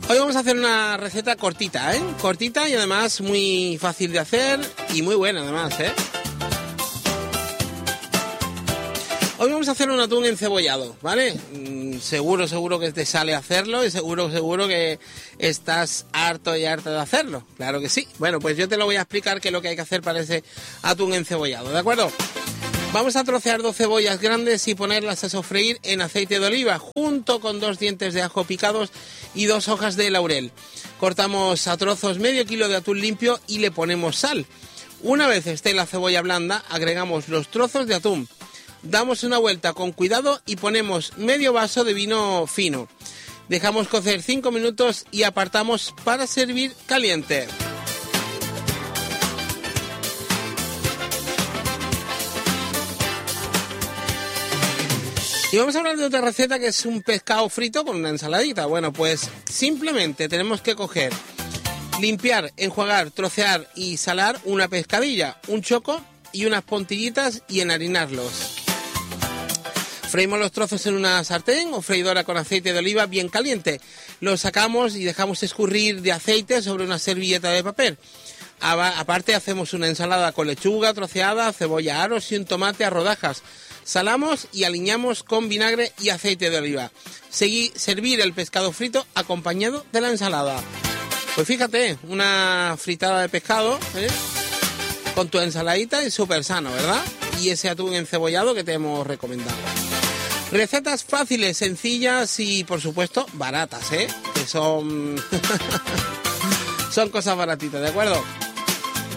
Hoy vamos a hacer una receta cortita, cortita y además muy fácil de hacer y muy buena además, Hoy vamos a hacer un atún encebollado, ¿vale? Seguro que te sale hacerlo y seguro que estás harto y harta de hacerlo. Claro que sí. Bueno, pues yo te lo voy a explicar qué es lo que hay que hacer para ese atún encebollado, ¿de acuerdo? Vamos a trocear 2 cebollas grandes y ponerlas a sofreír en aceite de oliva, junto con 2 dientes de ajo picados y 2 hojas de laurel. Cortamos a trozos medio kilo de atún limpio y le ponemos sal. Una vez esté la cebolla blanda, agregamos los trozos de atún. Damos una vuelta con cuidado y ponemos medio vaso de vino fino. Dejamos cocer 5 minutos y apartamos para servir caliente. Y vamos a hablar de otra receta que es un pescado frito con una ensaladita. Bueno, pues simplemente tenemos que coger, limpiar, enjuagar, trocear y salar una pescadilla, un choco y unas puntillitas y enharinarlos. Freímos los trozos en una sartén o freidora con aceite de oliva bien caliente. Los sacamos y dejamos escurrir de aceite sobre una servilleta de papel. Aparte hacemos una ensalada con lechuga troceada, cebolla aros y un tomate a rodajas. Salamos y aliñamos con vinagre y aceite de oliva. Servir el pescado frito acompañado de la ensalada. Pues fíjate, una fritada de pescado, con tu ensaladita y súper sano, ¿verdad? Y ese atún encebollado que te hemos recomendado. Recetas fáciles, sencillas y, por supuesto, baratas, que son... son cosas baratitas, ¿de acuerdo?